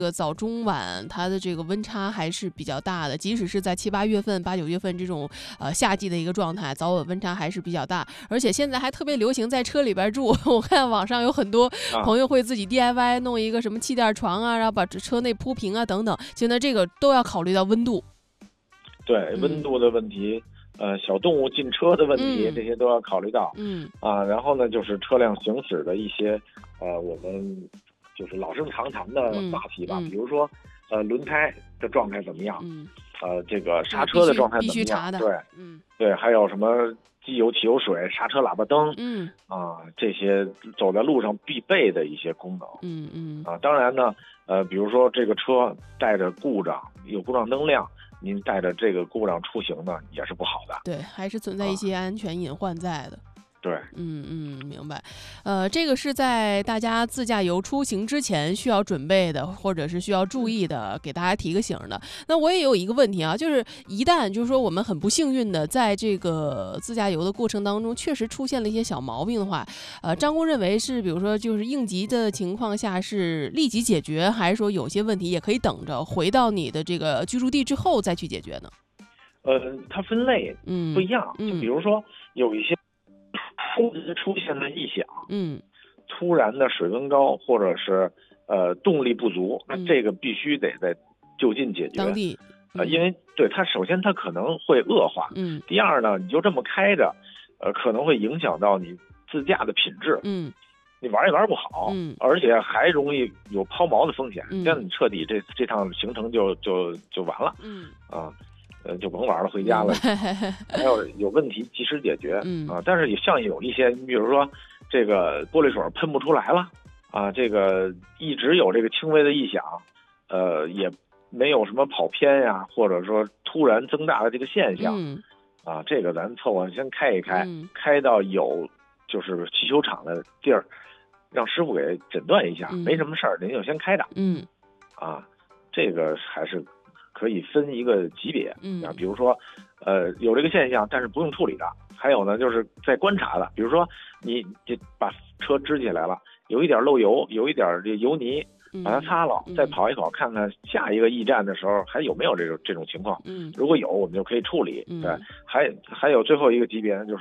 早中晚它的这个温差还是比较大的，即使是在7、8月份、8、9月份这种夏季的一个状态，早晚温差还是比较大。而且现在还特别流行在车里边住，我看网上有很多朋友会自己 DIY 弄一个什么气垫床啊，然后把车内铺平啊等等。现在这个都要考虑到温度。 对，温度的问题，小动物进车的问题，这些都要考虑到。然后呢，就是车辆行驶的一些我们就是老生常谈的话题吧，比如说轮胎的状态怎么样，这个刹车的状态怎么样，对，还有什么机油、汽油水、刹车喇叭灯，这些走在路上必备的一些功能。当然呢，比如说这个车带着故障，有故障灯亮，您带着这个故障出行呢，也是不好的。 对，还是存在一些安全隐患在的。 对， 明白。这个是在大家自驾游出行之前需要准备的，或者是需要注意的，给大家提个醒的。那我也有一个问题啊，就是一旦就是说我们很不幸运的在这个自驾游的过程当中，确实出现了一些小毛病的话，张工认为是，比如说就是应急的情况下是立即解决，还是说有些问题也可以等着回到你的这个居住地之后再去解决呢？ 它分类不一样，就比如说有一些出现了异响，突然的水温高，或者是动力不足，那这个必须得在就近解决。 当地， 因为对它首先它可能会恶化，第二呢，你就这么开着，可能会影响到你自驾的品质，你玩也玩不好，而且还容易有抛锚的风险，这样你彻底这趟行程就完了，就甭玩了，回家了。还有问题及时解决，但是像有一些，你比如说这个玻璃水喷不出来了，这个一直有这个轻微的异响，也没有什么跑偏呀，或者说突然增大的这个现象，这个咱凑合先开一开，开到有就是汽修厂的地儿，让师傅给诊断一下，没什么事儿，您就先开着，这个还是可以分一个级别，比如说，有这个现象，但是不用处理的。还有呢，就是在观察的，比如说你这把车支起来了，有一点漏油，有一点这油泥，把它擦了，再跑一跑，看看下一个驿站的时候还有没有这种情况。如果有，我们就可以处理。对，还有最后一个级别呢，就是